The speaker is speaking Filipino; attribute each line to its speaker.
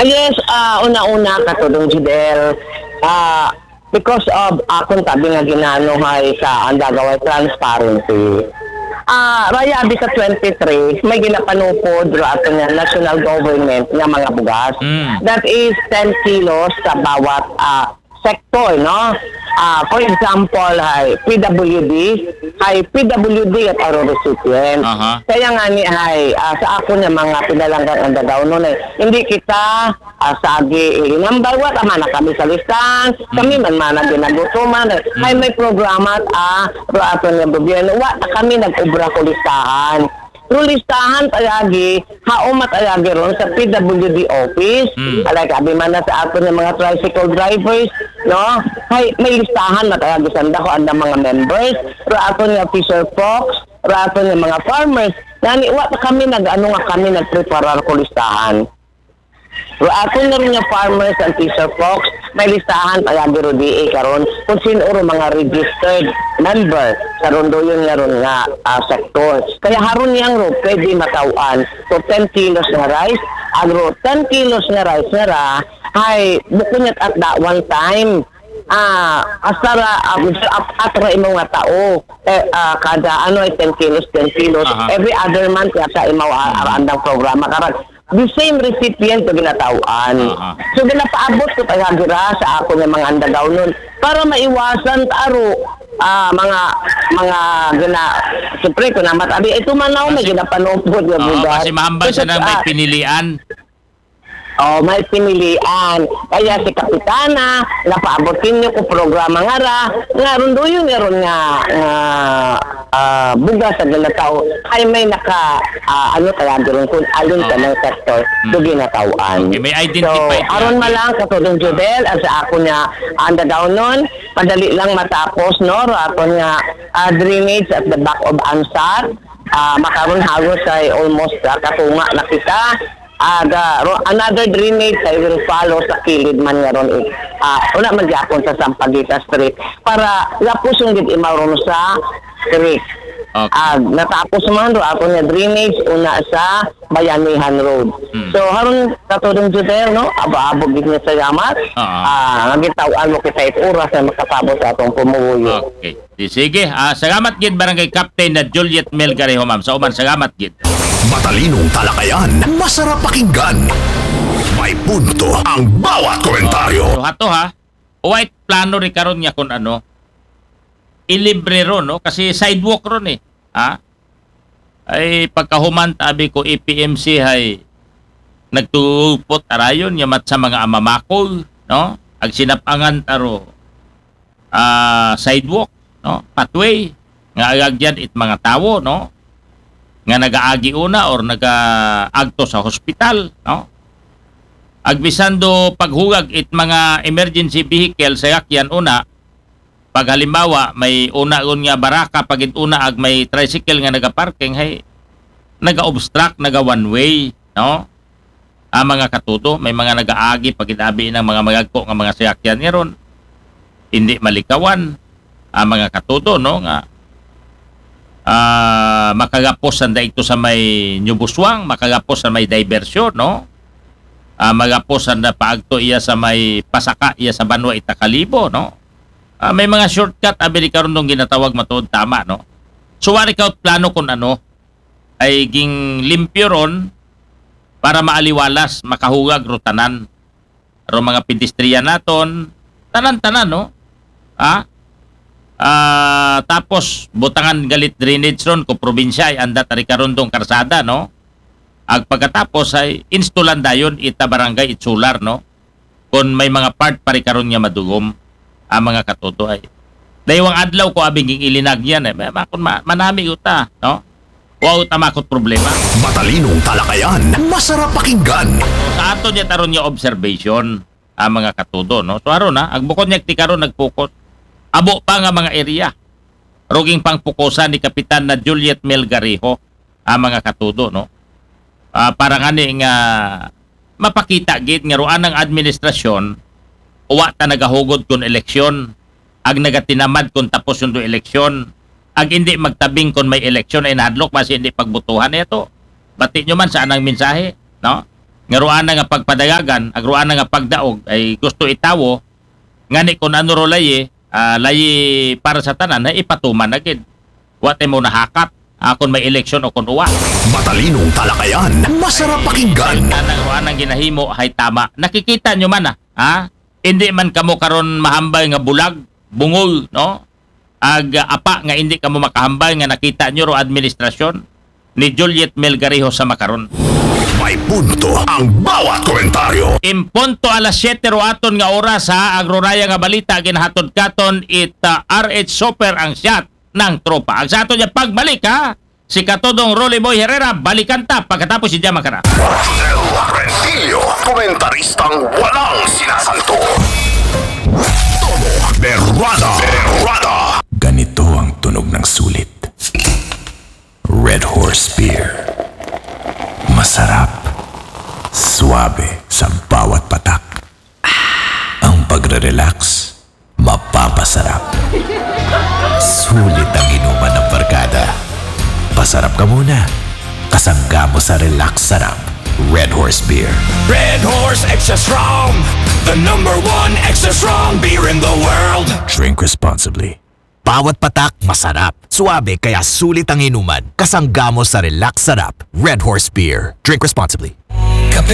Speaker 1: Yes, una-una katulong Jidel, because of akong tabi nga ginanuhay sa andagaway transparency. Raya abi sa 23, may ginapanupod ra ato nga national government nga mga bugas. That is 10 kilos sa bawat sector, no? For example, hay PWD at aro recipient. Kaya nga ni sa ako nga mga pinalanggan ang dagaw nun hindi kita sagi number one tama na kami sa listahan, kami man ginagutuman ay may programa ro ato nga gobyerno wa kami nag-ubra ko listahan. Pero listahan tayagi, haumat tayagi ron sa PWD office. Alay kabi man na sa ato ng mga tricycle drivers, no? May listahan na tayagi sanda ko ang mga members. Pero ato nga Fisher Fox, pero ato nga mga farmers. Nani, wa kami nag-preparar ko listahan. Pero ato na rin nga farmers and Fisher Fox, may listahan tayagi ro di karon kung sino ro mga registered member sa rondo yun nga ron nga sector. Kaya haron yang ro pwede matawan. So 10 kilos nga rice, agro 10 kilos nga rice nga ra, ay bukunyat at that one time. Asara atra imong nga tao kada 10 kilos every other month sa imaw andang programa karag the same recipient ko ginatawaan. So ginapaabot ko tayo gira sa ako ng mga andagaw nun para maiwasan taro mga gina siyempre ko na matabi ito man ako may ginapanupod yung bugas.
Speaker 2: Kasi mahambal siya na may pinilian.
Speaker 1: May pinilian. Kaya si Kapitana, napaabotin niyo ko programa nga ron doon nga ron nga bugas sa ginataw. Ay may kaya ron kung alin ka ng sector do ginatawaan.
Speaker 2: Okay, may identify.
Speaker 1: So, aron malang katulong Judel, sa ako niya, anda daw nun, padali lang matapos, no? Ato niya, drainage at the back of Ansar. Makaroon hagos ay almost katunga na kita. Another drainage I will follow sa kilid man nga ron una man gyapon sa Sampaguita Street para lapusong gid imaron sa creek. Natapos man ro ako nga drainage una sa Bayanihan Road. So haron katulong Judel, no, abo-abo gid niya sa yamat. Nagitaw-an mo kita oras na makatapos sa atong pumuyo.
Speaker 2: Okay. Sige, salamat gid Barangay Captain na Juliet Melgarejo, ma'am. Sa uman salamat gid.
Speaker 3: Matalinong talakayan, masarap pakinggan. May punto ang bawat komentaryo.
Speaker 2: So hato white plano rin karon niya kung ilibre ron, no? Kasi sidewalk ron ay pagkahuman tabi ko EPMC ay nagtupot arayon yamat sa mga amamakol, no? Ag sinapangan taro sidewalk, no? Pathway nga agagyan it mga tawo, no? Nga nagaagi una or nagaagto sa hospital, no? Agbisando paghugag it mga emergency vehicle sa yakyan una, pag halimbawa may una nga baraka pag una ag may tricycle nga nagaparking hay naga-obstruct, naga one way, no? Mga katuto, may mga nagaagi pag itabi ng mga magagko nga mga sasakyan ngayon hindi malikawan mga katuto, no? Nga makagapos sanda ito sa may Nyubuswang, makagapos sa may diversyon, no? Magapos sanda paagto iya sa may pasaka iya sa Banwa Itakalibo, no? May mga shortcut Amerika ron nung ginatawag matuod tama, no? So wari ka plano kung ay ging limpyo ron para maaliwalas, makahugag rutanan ro mga pedestrian naton, tanan-tanan, no? Tapos butangan galit drainage ron ko probinsya ay anda tari karon dong karsada, no? Ag pagkatapos ay instalan dayon ita barangay itsular, no? Kung may mga part pari karon nga madugom mga katuto ay daywang adlaw ko abing ilinag yan makon manami uta, no? Wow, tamakot problema.
Speaker 3: Matalinong talakayan, masarap pakinggan.
Speaker 2: Sa ato niya taron niya observation mga katuto, no? So aron ag bukod niya ti karon nagpukot abo pa nga mga area. Roging pangpukusan ni Kapitan na Juliet Melgarejo mga katudo, no? Para nga nga mapakita gid nga ruan ng administrasyon uwa ta nagahugod kun eleksyon ag nagatinamad kun tapos yung eleksyon ag hindi magtabing kun may eleksyon ay nahadlok basi hindi pagbutuhan ito. Bati nyo man sa anang mensahe, no? nga ruan na nga pagpadayagan, agruan na nga pagdaog ay gusto itawo ngani kung ano ro layi para sa tanan na ipatuman na gid. Wa mo nahakat kung may eleksyon o kung uwa.
Speaker 3: Matalinong talakayan, masarap pakinggan.
Speaker 2: Ruan ang ginahimo ay tama. Nakikita nyo man hindi man kamo karon mahambay nga bulag, bungol, no? Apa nga hindi kamo makahambay nga nakita nyo ro administrasyon ni Juliet Melgarejo sa makaron.
Speaker 3: May punto ang bawat komentaryo.
Speaker 2: Impunto alas 7 ro aton nga oras agroraya nga balita ginahatod katon RH Super ang shot ng tropa. Ang sa aton niya pagbalik si Katodong Rolly Boy Herrera balikan ta pagkatapos si Jama Kara.
Speaker 3: Del Rentillo, komentaristang walang sinasanto. Todo berwada. Ganito ang tunog ng sulit. Red Horse Beer. Masarap, suabe sa bawat patak. Ang pagre-relax, mapapasarap. Sulit ang inuman ng barkada. Pasarap ka muna. Kasangga mo sa relax sarap. Red Horse Beer.
Speaker 4: Red Horse Extra Strong, the #1 extra strong beer in the world.
Speaker 3: Drink responsibly.
Speaker 5: Bawat patak, masarap. Suabe kaya sulit ang inuman. Kasangga mo sa relax sarap. Red Horse Beer. Drink responsibly.